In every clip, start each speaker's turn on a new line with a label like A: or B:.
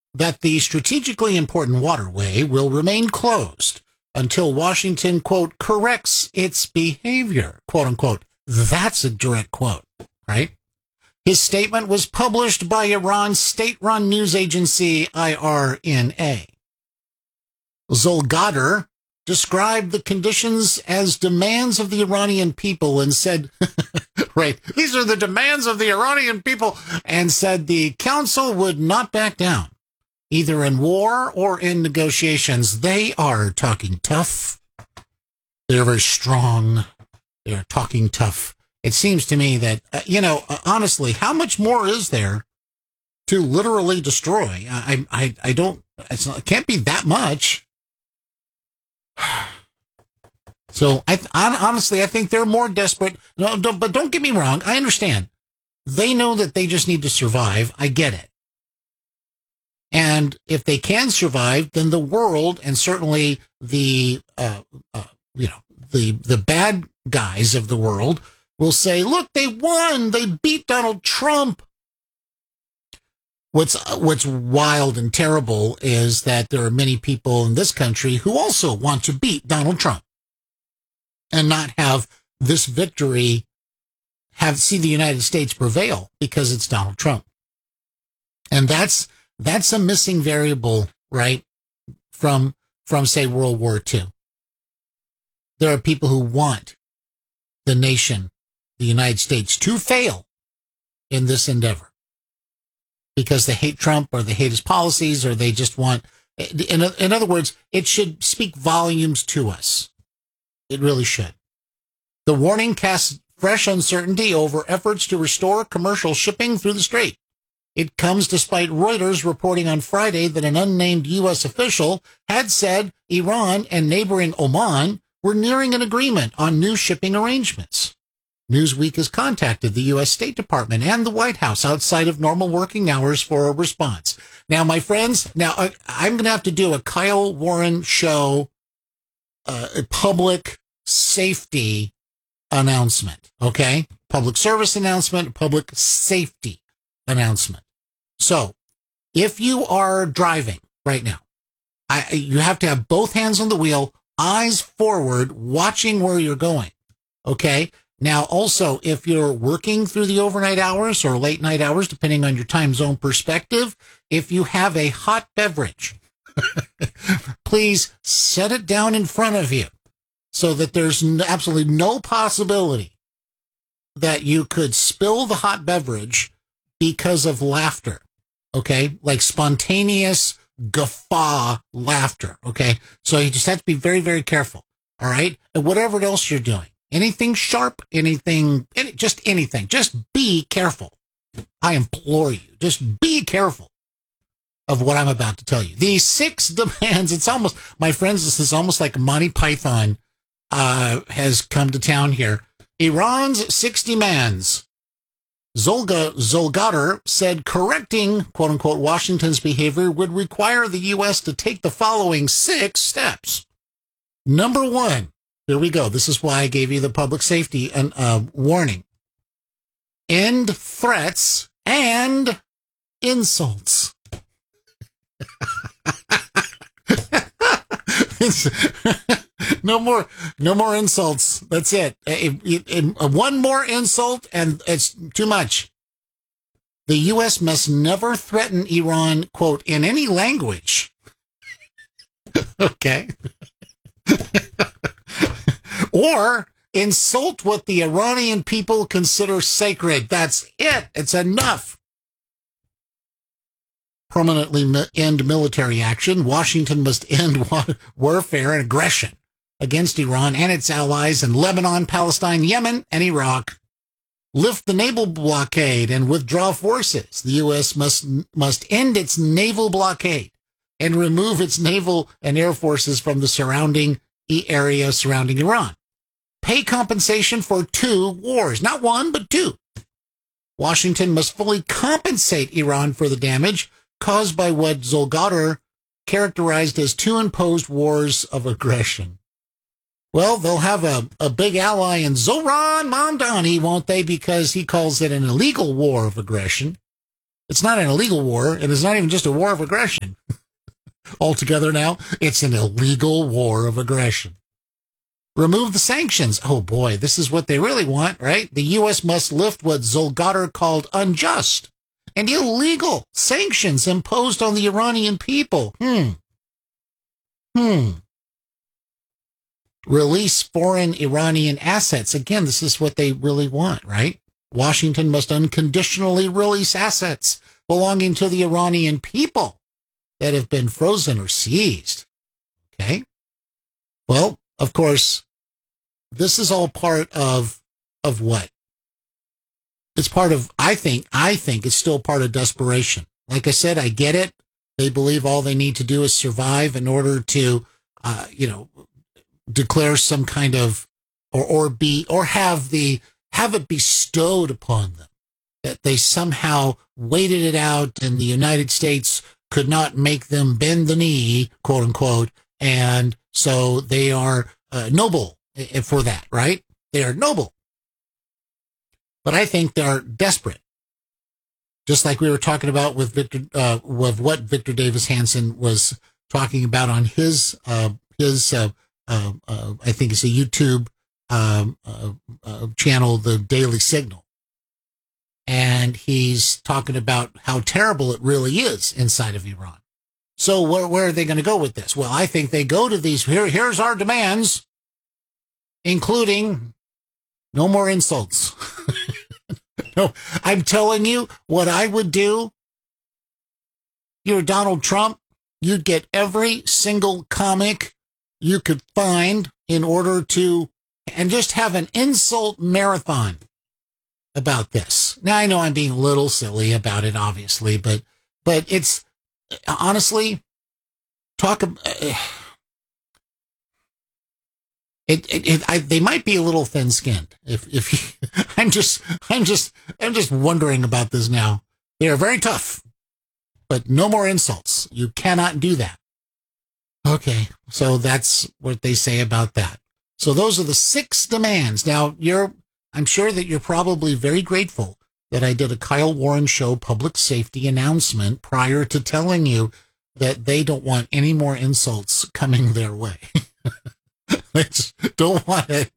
A: that the strategically important waterway will remain closed until Washington, quote, corrects its behavior, quote unquote. That's a direct quote, right? His statement was published by Iran's state-run news agency IRNA. Zolgadar described the conditions as demands of the Iranian people and said, right, these are the demands of the Iranian people, and said the council would not back down, either in war or in negotiations. They are talking tough. They're very strong. They're talking tough. It seems to me that, honestly, how much more is there to literally destroy? I don't, it can't be that much. So honestly, I think they're more desperate. No, but don't get me wrong. I understand. They know that they just need to survive. I get it. And if they can survive, then the world, and certainly the bad guys of the world, will say, look, they won. They beat Donald Trump. What's wild and terrible is that there are many people in this country who also want to beat Donald Trump and not have this victory see the United States prevail because it's Donald Trump. And that's a missing variable, right? From say World War II. There are people who want the nation, the United States, to fail in this endeavor because they hate Trump or they hate his policies or they just want, in other words, it should speak volumes to us. It really should. The warning casts fresh uncertainty over efforts to restore commercial shipping through the strait. It comes despite Reuters reporting on Friday that an unnamed U.S. official had said Iran and neighboring Oman were nearing an agreement on new shipping arrangements. Newsweek has contacted the U.S. State Department and the White House outside of normal working hours for a response. Now, my friends, I'm going to have to do a Kyle Warren show, a public safety announcement, okay? Public service announcement, public safety announcement. So, if you are driving right now, you have to have both hands on the wheel, eyes forward, watching where you're going, okay? Now, also, if you're working through the overnight hours or late night hours, depending on your time zone perspective, if you have a hot beverage, please set it down in front of you so that there's absolutely no possibility that you could spill the hot beverage because of laughter, okay? Like spontaneous guffaw laughter, okay? So you just have to be very, very careful, all right? And whatever else you're doing. Anything sharp, just anything. Just be careful. I implore you, just be careful of what I'm about to tell you. The 6 demands, it's almost, my friends, this is almost like Monty Python has come to town here. Iran's 6 demands. Zolgadar said correcting, quote unquote, Washington's behavior would require the U.S. to take the following 6 steps. Number 1. Here we go. This is why I gave you the public safety warning. End threats and insults. No more insults. That's it. One more insult and it's too much. The U.S. must never threaten Iran, quote, in any language. Okay. Or insult what the Iranian people consider sacred. That's it. It's enough. Permanently end military action. Washington must end warfare and aggression against Iran and its allies in Lebanon, Palestine, Yemen, and Iraq. Lift the naval blockade and withdraw forces. The U.S. must end its naval blockade and remove its naval and air forces from the surrounding area surrounding Iran. Pay compensation for 2 wars, not 1, but 2. Washington must fully compensate Iran for the damage caused by what Zolgadar characterized as 2 imposed wars of aggression. Well, they'll have a big ally in Zohran Mamdani, won't they? Because he calls it an illegal war of aggression. It's not an illegal war, and it's not even just a war of aggression. Altogether now, it's an illegal war of aggression. Remove the sanctions. Oh boy, this is what they really want, right? The U.S. must lift what Zolgater called unjust and illegal sanctions imposed on the Iranian people. Release foreign Iranian assets. Again, this is what they really want, right? Washington must unconditionally release assets belonging to the Iranian people that have been frozen or seized. Okay? Well, of course, this is all part of what? It's part of, I think it's still part of desperation. Like I said, I get it. They believe all they need to do is survive in order to, declare some kind of, or have it bestowed upon them, that they somehow waited it out and the United States could not make them bend the knee, quote unquote, and so they are noble for that, right? They are noble. But I think they're desperate. Just like we were talking about with with what Victor Davis Hanson was talking about on his I think it's a YouTube channel, The Daily Signal. And he's talking about how terrible it really is inside of Iran. So where are they going to go with this? Well, I think they go to these, here's our demands, including no more insults. No, I'm telling you what I would do. You're Donald Trump. You'd get every single comic you could find in order to, and just have an insult marathon about this. Now, I know I'm being a little silly about it, obviously, but it's, honestly, they might be a little thin-skinned. I'm just wondering about this now. They are very tough, but no more insults. You cannot do that. Okay, so that's what they say about that. So those are the 6 demands. Now, I'm sure that you're probably very grateful that I did a Kyle Warren Show public safety announcement prior to telling you that they don't want any more insults coming their way. They just don't want it.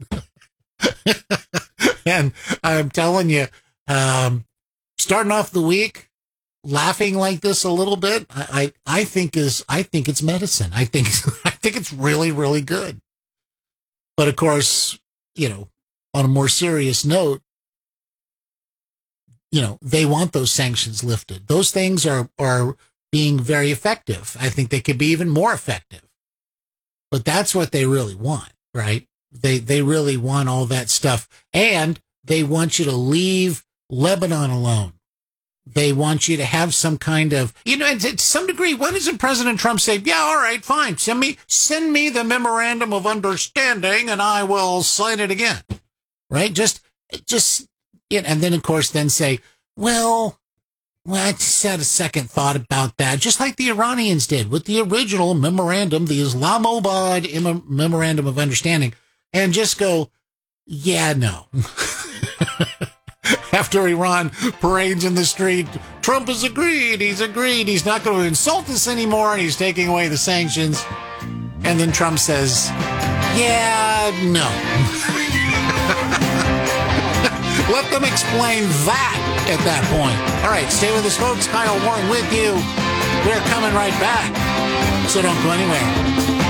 A: And I'm telling you, starting off the week laughing like this a little bit, I think it's medicine. I think it's really, really good. But of course, on a more serious note, they want those sanctions lifted. Those things are being very effective. I think they could be even more effective. But that's what they really want, right? They really want all that stuff. And they want you to leave Lebanon alone. They want you to have some kind of, to some degree, what doesn't President Trump say? Yeah, all right, fine. Send me the memorandum of understanding and I will sign it again. Right? Just, and then of course, then say, well, I just had a second thought about that, just like the Iranians did with the original memorandum, the Islamabad Memorandum of Understanding, and just go, yeah, no. After Iran parades in the street, Trump has agreed. He's agreed. He's not going to insult us anymore, and he's taking away the sanctions. And then Trump says, yeah, no. Let them explain that at that point. All right, stay with us, folks. Kyle Warren with you. We're coming right back, so don't go anywhere.